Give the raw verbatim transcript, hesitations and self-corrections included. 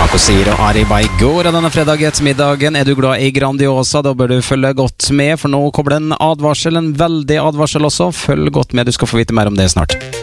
Marco Siro, Arriba i går, og denne fredag ettermiddagen er du glad i Grandiosa, da bør du følge godt med, for nå kommer det en advarsel, en veldig advarsel også. Følg godt med, du skal få vite mer om det snart.